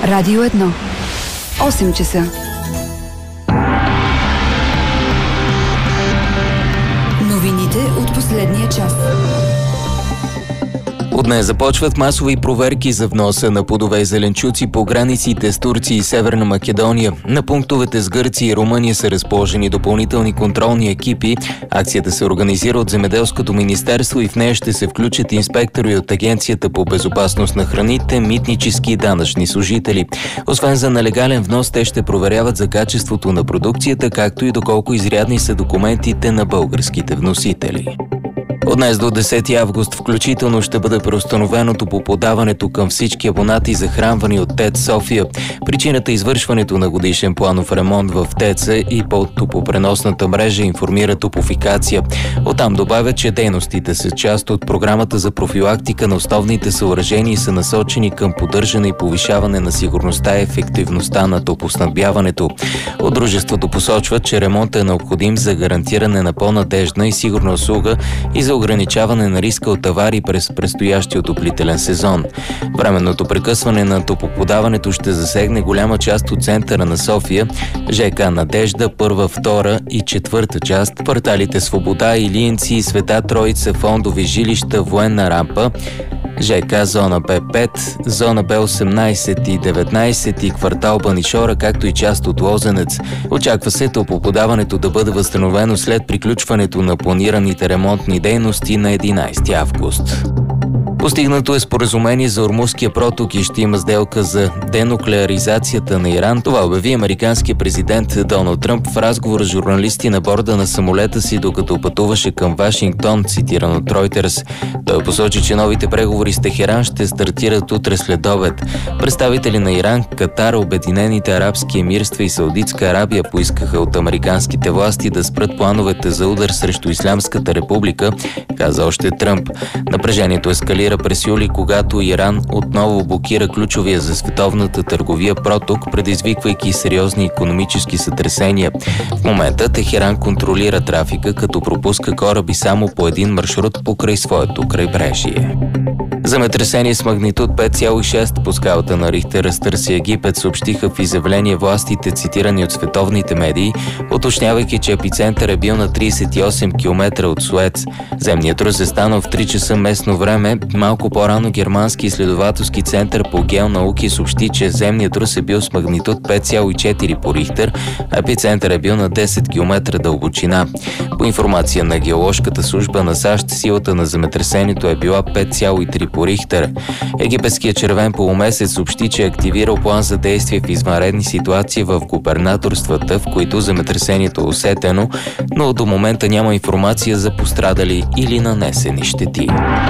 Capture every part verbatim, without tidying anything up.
Радио едно. осем часа. Новините от последния час. От днес започват масови проверки за вноса на плодове и зеленчуци по границите с Турция и Северна Македония. На пунктовете с Гърция и Румъния са разположени допълнителни контролни екипи. Акцията се организира от Земеделското министерство и в нея ще се включат инспектори от Агенцията по безопасност на храните, митнически и данъчни служители. Освен за нелегален внос, те ще проверяват за качеството на продукцията, както и доколко изрядни са документите на българските вносители. От днес до десети август включително ще бъде преустановено топлоподаването към всички абонати, захранвани от ТЕЦ София. Причината е извършването на годишен планов ремонт в ТЕЦ-а и по топлопреносната мрежа, информира Топлофикация. Оттам добавят, че дейностите са част от програмата за профилактика на основните съоръжения и са насочени към поддържане и повишаване на сигурността и ефективността на топлоснабдяването. От дружеството посочват, че ремонтът е необходим за гарантиране на по-надеждна и сигурна услуга и за ограничаване на риска от аварии през предстоящия отоплителен сезон. Временното прекъсване на топлоподаването ще засегне голяма част от центъра на София, ЖК Надежда, първа, втора и четвърта част, кварталите Свобода, Илиенци, Света Троица, Фондови жилища, Военна рампа, ЖК Зона Б пет, Зона Б осемнайсет и деветнайсет и квартал Банишора, както и част от Лозенец. Очаква се топлоподаването да бъде възстановено след приключването на планираните ремонтни дейности на единайсети август. Постигнато е споразумение за Ормузския проток и ще има сделка за денуклеаризацията на Иран. Това обяви американският президент Доналд Тръмп в разговор с журналисти на борда на самолета си, докато пътуваше към Вашингтон, цитиран от Reuters. Той посочи, че новите преговори с Техеран ще стартират утре след обед. Представители на Иран, Катар, Обединените арабски емирства и Саудитска Арабия поискаха от американските власти да спрат плановете за удар срещу Ислямската република, каза още Тръмп. Напрежението ескалира през юли, когато Иран отново блокира ключовия за световната търговия проток, предизвиквайки сериозни икономически сътресения. В момента Техеран контролира трафика, като пропуска кораби само по един маршрут покрай своето крайбрежие. Земетресение с магнитуд пет цяло и шест по скалата на Рихтер разтърси Египет, съобщиха в изявление властите, цитирани от световните медии, уточнявайки, че епицентър е бил на трийсет и осем километра от Суец. Земният трус е станал в три часа местно време. Малко по-рано германски изследователски център по геонауки съобщи, че земният трус е бил с магнитуд пет цяло и четири по Рихтер, а епицентър е бил на десет километра дълбочина. По информация на геоложката служба на САЩ, силата на земетресението е била пет цяло и три по Рихтер. Египетският червен полумесец съобщи, че е активирал план за действие в извънредни ситуации в губернаторствата, в които земетресението е усетено, но до момента няма информация за пострадали или нанесени щети.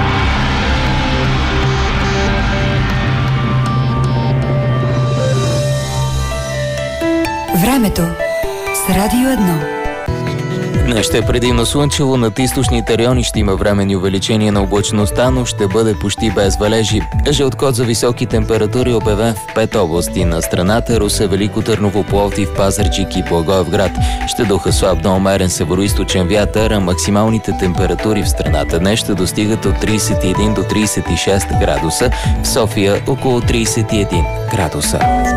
Времето с Радио едно. Днес ще е предимно слънчево, над източните райони ще има временни увеличения на облачността, но ще бъде почти без валежи. Жълт код за високи температури е обявен в пет области на страната: Русе, Велико Търново, Пловдив, Пазарджик и Благоевград. Ще духа слаб до умерен североизточен вятър, а максималните температури в страната днес ще достигат от трийсет и един до трийсет и шест градуса, в София около трийсет и един градуса.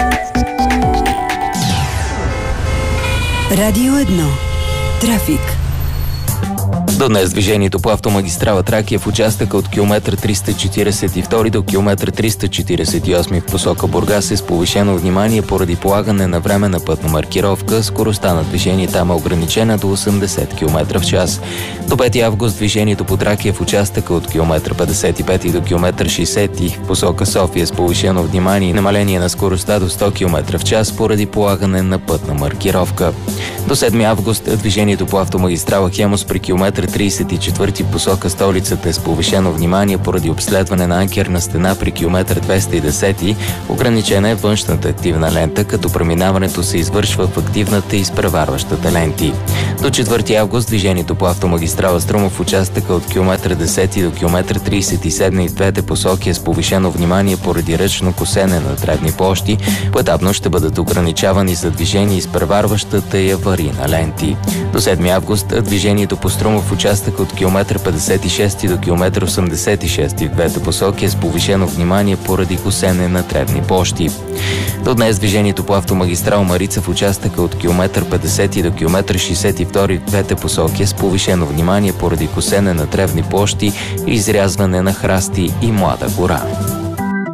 Радио едно. Трафик. До днес движението по автомагистрала Тракия в участъка от километър триста четирийсет и втори до километър триста четирийсет и осми в посока Бургас е с повишено внимание поради полагане на временна пътна маркировка. Скоростта на движение там е ограничена до осемдесет километра в час. До пети август движението по Тракия в участъка от километър петдесет и пети до километър шейсети в посока София с повишено внимание и намаление на скоростта до сто километра в час поради полагане на пътна маркировка. До седми август движението по автомагистрала Хемус при километър трийсет и четвърти в посока столицата е с повишено внимание поради обследване на анкерна стена при километър двеста и десет. Ограничена е външната активна лента, като преминаването се извършва в активната и изпреварващата ленти. До четвърти август движението по автомагистрала Струмов в участъка от километър десети до километър трийсет и седми в двете посоки е с повишено внимание поради ръчно косене на дребни площи. Поетапно ще бъдат ограничавани за движение изпреварващата и аварийна ленти. До седми август движението по струмов участък от километър петдесет и шести до километър осемдесет и шести в двете посоки е с повишено внимание поради косене на тревни площи. До днес движението по автомагистрал Марица в участъка от километър петдесети до километър шейсет и втори в двете посоки е с повишено внимание поради косене на тревни площи и изрязване на храсти и млада гора.